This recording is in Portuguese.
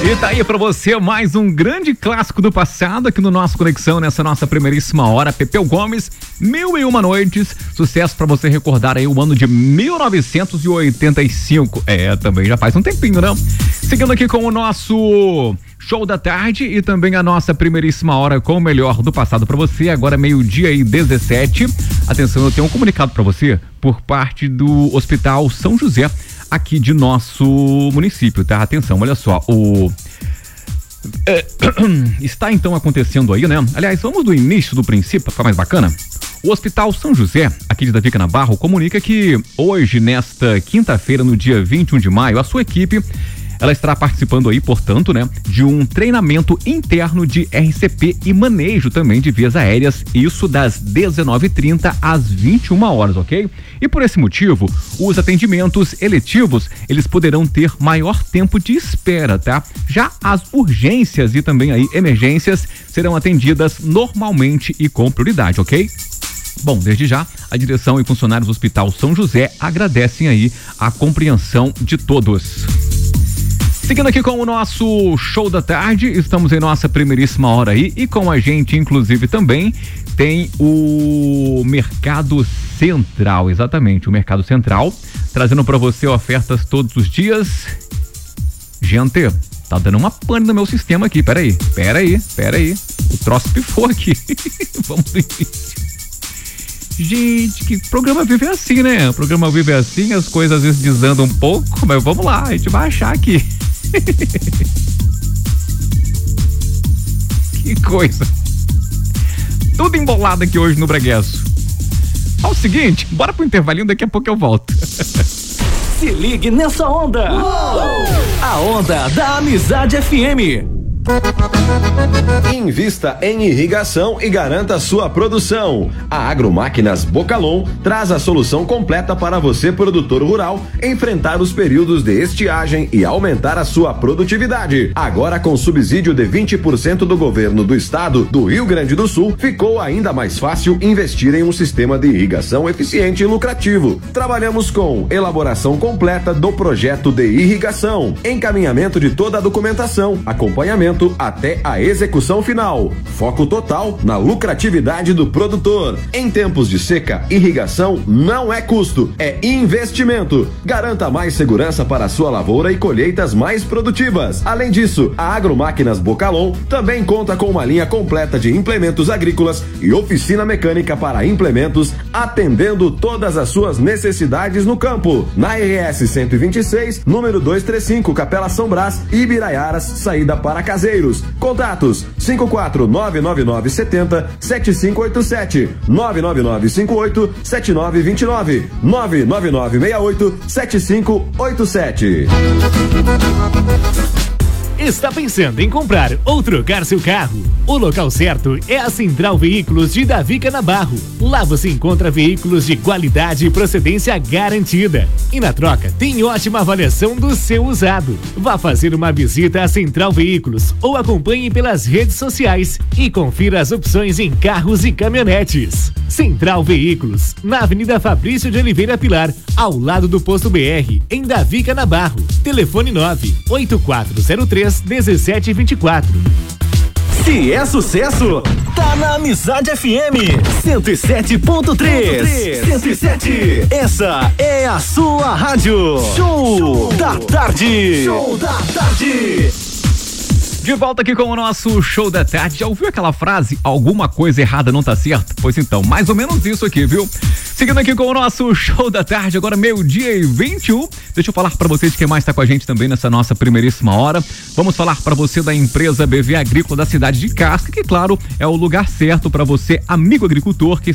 E tá aí pra você mais um grande clássico do passado aqui no nosso Conexão, nessa nossa primeiríssima hora. Pepeu Gomes, 1001 Noites. Sucesso pra você recordar aí o ano de 1985. Também já faz um tempinho, né? Seguindo aqui com o nosso show da tarde e também a nossa primeiríssima hora com o melhor do passado pra você. Agora 12:17. Atenção, eu tenho um comunicado pra você por parte do Hospital São José, aqui de nosso município, tá? Atenção, olha só, está então acontecendo aí, né? Aliás, vamos do início, do princípio, pra ficar mais bacana. O Hospital São José, aqui de Davi Canabarro, comunica que hoje, nesta quinta-feira, no dia 21 de maio, a sua equipe, ela estará participando aí, portanto, né, de um treinamento interno de RCP e manejo também de vias aéreas, isso das 19h30 às 21 horas, ok? E por esse motivo, os atendimentos eletivos, eles poderão ter maior tempo de espera, tá? Já as urgências e também aí emergências serão atendidas normalmente e com prioridade, ok? Bom, desde já, a direção e funcionários do Hospital São José agradecem aí a compreensão de todos. Seguindo aqui com o nosso show da tarde, estamos em nossa primeiríssima hora aí e com a gente, inclusive, também tem o Mercado Central, exatamente, o Mercado Central, trazendo para você ofertas todos os dias. Gente, tá dando uma pane no meu sistema aqui, peraí, o troço pifou aqui. Vamos no início. Gente, que programa vive assim, né? O programa vive assim, as coisas às vezes desandam um pouco, mas vamos lá, a gente vai achar aqui. Que coisa. Tudo embolado aqui hoje no Breguesso. Ó, o seguinte, bora pro intervalinho, daqui a pouco eu volto. Se ligue nessa onda. Uou! A onda da Amizade FM. Invista em irrigação e garanta sua produção. A Agromáquinas Bocalon traz a solução completa para você, produtor rural, enfrentar os períodos de estiagem e aumentar a sua produtividade. Agora, com subsídio de 20% do governo do estado do Rio Grande do Sul, ficou ainda mais fácil investir em um sistema de irrigação eficiente e lucrativo. Trabalhamos com elaboração completa do projeto de irrigação, encaminhamento de toda a documentação, acompanhamento até a execução final. Foco total na lucratividade do produtor. Em tempos de seca, irrigação não é custo, é investimento. Garanta mais segurança para a sua lavoura e colheitas mais produtivas. Além disso, a Agromáquinas Bocalon também conta com uma linha completa de implementos agrícolas e oficina mecânica para implementos, atendendo todas as suas necessidades no campo. Na RS 126, número 235, Capela São Brás, Ibiraiaras, saída para Caseiros. Contatos 54999707587, 999587929, 999687587. Está pensando em comprar ou trocar seu carro? O local certo é a Central Veículos de Davi Canabarro. Lá você encontra veículos de qualidade e procedência garantida. E na troca tem ótima avaliação do seu usado. Vá fazer uma visita à Central Veículos ou acompanhe pelas redes sociais e confira as opções em carros e caminhonetes. Central Veículos, na Avenida Fabrício de Oliveira Pilar, ao lado do Posto BR, em Davi Canabarro. Telefone 98403-1724. Se é sucesso, tá na Amizade FM 107.3. 107. Essa é a sua rádio. Show da tarde. Show da tarde. De volta aqui com o nosso show da tarde. Já ouviu aquela frase, alguma coisa errada não tá certo? Pois então, mais ou menos isso aqui, viu? Seguindo aqui com o nosso show da tarde, agora 12:21. Deixa eu falar pra vocês quem mais tá com a gente também nessa nossa primeiríssima hora. Vamos falar pra você da empresa BV Agrícola da cidade de Casca, que claro, é o lugar certo pra você, amigo agricultor, que